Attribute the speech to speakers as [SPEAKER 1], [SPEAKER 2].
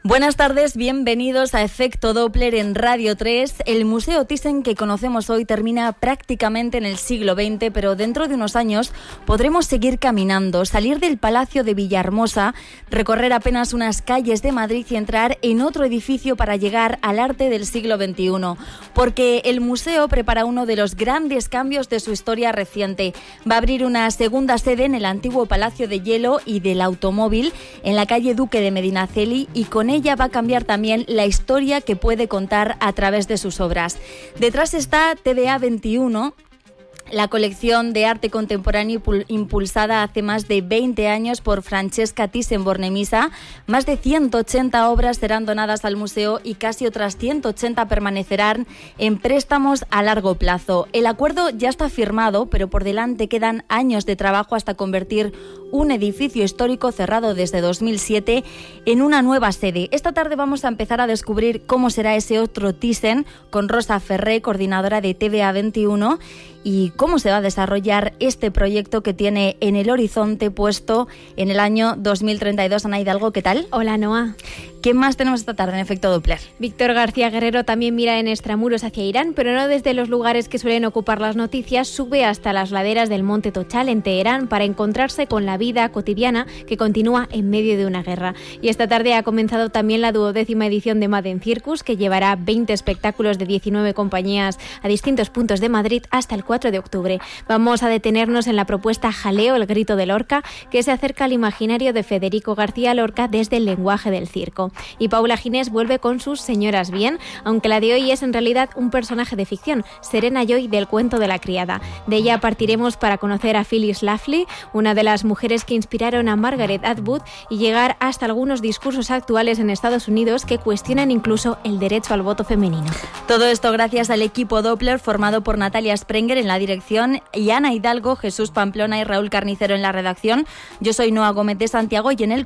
[SPEAKER 1] Buenas tardes, bienvenidos a Efecto Doppler en Radio 3. El Museo Thyssen que conocemos hoy termina prácticamente en el siglo XX, pero dentro de unos años podremos seguir caminando, salir del Palacio de Villahermosa, recorrer apenas unas calles de Madrid y entrar en otro edificio para llegar al arte del siglo XXI. Porque el museo prepara uno de los grandes cambios de su historia reciente. Va a abrir una segunda sede en el antiguo Palacio de Hielo y del Automóvil, en la calle Duque de Medinaceli, y con ella va a cambiar también la historia que puede contar a través de sus obras. Detrás está TVA 21, la colección de arte contemporáneo impulsada hace más de 20 años por Francesca Thyssen-Bornemisza. Más de 180 obras serán donadas al museo y casi otras 180 permanecerán en préstamos a largo plazo. El acuerdo ya está firmado, pero por delante quedan años de trabajo hasta convertir un edificio histórico cerrado desde 2007 en una nueva sede. Esta tarde vamos a empezar a descubrir cómo será ese otro Thyssen con Rosa Ferré, coordinadora de TVA 21, y cómo se va a desarrollar este proyecto que tiene en el horizonte puesto en el año 2032. Ana Hidalgo, ¿qué tal?
[SPEAKER 2] Hola, Noa.
[SPEAKER 1] ¿Qué más tenemos esta tarde en Efecto Doppler?
[SPEAKER 2] Víctor García Guerrero también mira en extramuros hacia Irán, pero no desde los lugares que suelen ocupar las noticias. Sube hasta las laderas del Monte Tochal en Teherán para encontrarse con la vida cotidiana que continúa en medio de una guerra. Y esta tarde ha comenzado también la 12ª edición de Madden Circus, que llevará 20 espectáculos de 19 compañías a distintos puntos de Madrid hasta el 4 de octubre. Vamos a detenernos en la propuesta Jaleo, el grito de Lorca, que se acerca al imaginario de Federico García Lorca desde el lenguaje del circo. Y Paula Ginés vuelve con sus Señoras Bien, aunque la de hoy es en realidad un personaje de ficción, Serena Joy del cuento de la criada. De ella partiremos para conocer a Phyllis Schlafly, una de las mujeres que inspiraron a Margaret Atwood, y llegar hasta algunos discursos actuales en Estados Unidos que cuestionan incluso el derecho al voto femenino.
[SPEAKER 1] Todo esto gracias al equipo Doppler formado por Natalia Sprenger en la dirección y Ana Hidalgo, Jesús Pamplona y Raúl Carnicero en la redacción. Yo soy Noa Gómez de Santiago y en el